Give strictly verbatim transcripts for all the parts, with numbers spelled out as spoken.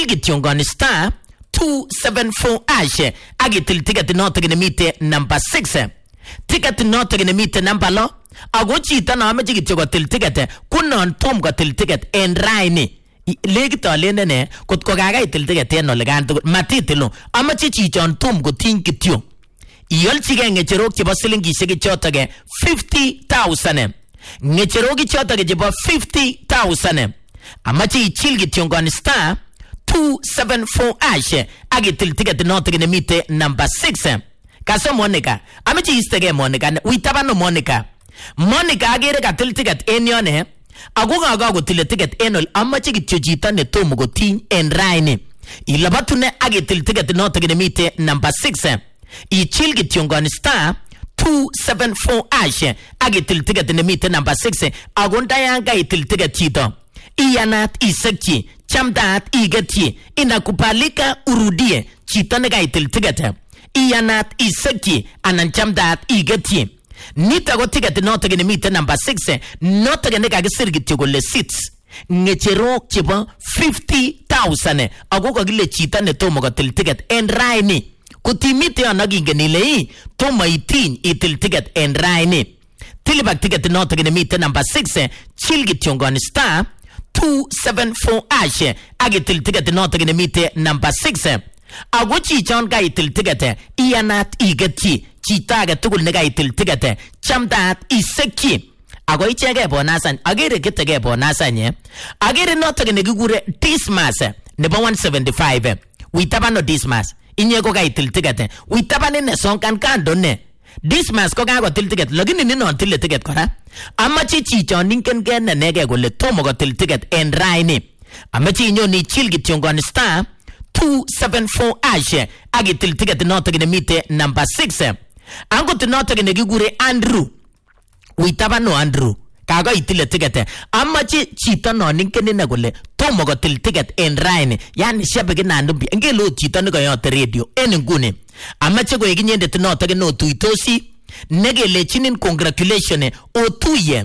ichil kityongoni star two seven four hash agitil ticket noto gine mite number six. Ticket noto gine mite number lo ago chito na ameche kityo kotil ticket kunon tom kotil ticket en raini legit alende ne kot ko kakaitil ticket en ole kan tugul matitilo ameche chichon tom koting kityo iolchige ngecherok chebo silingishek chotoke fifty thousand ngecherok chotoke chebo fifty thousand amache ichil kityongoni star two seven four hash agitil ticket noto gine mite number six. Kaso Monica amache istege Monica uitabano Monica Monica agere katil ticket en yone ago gaga kotil ticket en ol amache kityo chito ne tom koting en raini ilabatune agitil ticket noto gine mite number six. Ichil kityongoni star two seven four hash agitil ticket ne mite number six ago ndayanga itil ticket chito iyanat isekchi chamdat igetchi inakubalika urudie chito ne kaitil ticket iyanat isekchi anan chamdat igetchi nita go ticket noto gine mite number six noto gine kakisir kityo kole seats ngecherok chebo fifty thousand ago kakile chito ne tomo kotil ticket en raini kutimite yon akingen ile ii tomo itiny itil ticket en raini tilibak ticket noto gine mite number six chil kityongoni star two seven four hash agitil ticket noto gine mite number six. Ago chichon ka itil ticket iyanat igetchi chito age tugul ne ka itil ticket chamdat isekchi ago ichege bonasan agere kitege bonasan ye agere noto gine kigure Dismas nebo one seventy-five witabano Dismas inye ko ka itil ticket witabane ne sonkan kando ne Dismas ko ka kotil ticket lakini nino til ticket kora amache chichon ingen gen nege kole tomo kotil ticket en raini amache inyoni chil kityongoni star two seven four hash agitil ticket noto gine mite number six. Angot noto gine kigure Andrew uitabano Andrew kaga itil ticket amache chito no ningen ne kole tomo kotil ticket en raini yani shebeke nandumbi ngelo chito ne koyote radio en ngune amache ko iginyendet noto gine otuitosi negelechinin congratulation otuye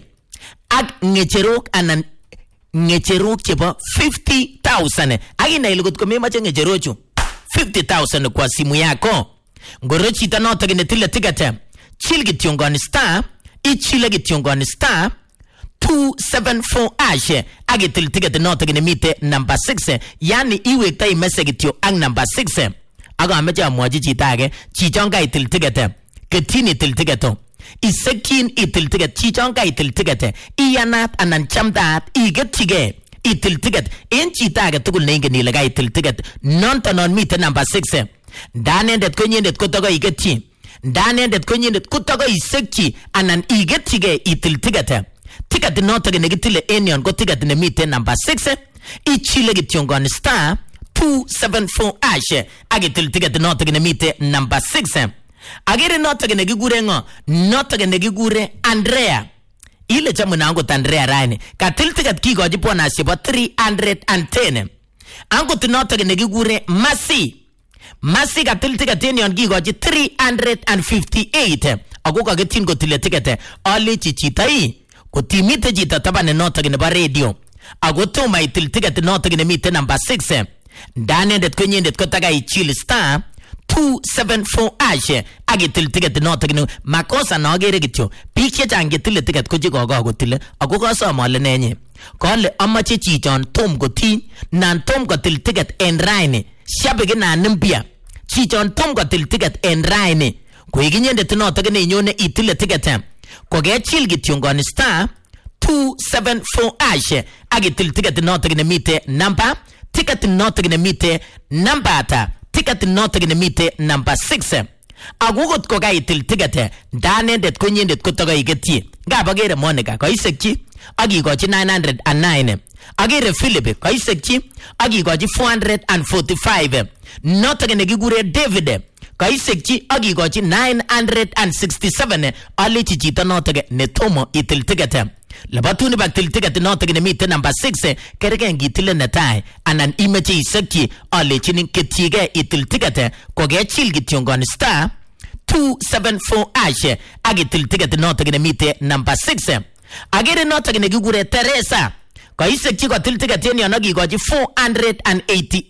ak ngecherok anan ngecherok chebo fifty thousand agina ile kotko memache ngecherochu fifty thousand kwa simu yako ngoro chito noto gine tile ticket chil kityongoni star ichile kityongoni star two seven four hash agitil ticket noto gine mite number six yani iwekta imese kityo ang number six aga ameche amwachi chito age chichon ka itil ticket ketini itil ticket isekin itil ticket chichon ka itil ticket iyanat anan chamdat igetchige itil ticket en chito age tugul ne ingen ile ka itil ticket nonto non mite number six danendet ko nyendet ko togo igetchi danendet ko nyendet ko togo isekchi anan igetchige itil ticket ticket noto gine kitile enion ko ticket ne mite number six ichile kityongoni star two seven four hash agitil ticket noto gine mite number six. Agere noto gine kigure ngo noto gine kigure Andrea ile chamu na angot Andrea raini katil ticket kikoji bonus chebo three hundred ten. Angot noto gine kigure Masi Masi katil ticket enion kikoji three hundred fifty-eight ago kakitin kotile ticket alichi chito ii kotimite chito tabane noto gine ba radio ago toma itil ticket noto gine mite number six danendet ko nyendet ko taga ichil star two seven four hash agitil ticket noto gine makosa na agere kityo biik chechang getile ticket ko chikogo kotile ago kasoma ale nenye kole amache chichon tom kotin nan tom kotil ticket en raini shabeke na nimbia chichon tom kotil ticket en raini ko iginyendet noto gine inyone itile ticket ko gechil kityongoni star two seven four hash agitil ticket noto gine mite number ticket noto gine mite number ata ticket noto gine mite number six. Agugot ko ga itil ticket danendet ko nyendet ko togo igetchi ngaba gere Monica ko isekchi agigochi nine hundred nine agere Philip ko isekchi agigochi four hundred forty-five noto gine kigure David ko isekchi agigochi nine hundred sixty-seven alichi chito noto ne tomo itil ticket labatuni bak til ticket noto gine mite number six kergen gitile netai anan imeche isekchi alechinin ketige itil ticket ko gechil kityongoni star two seven four hash agitil ticket noto gine mite number six. Agere noto gine kigure Teresa ko isekchi ko til ticket yen yon agigochi four hundred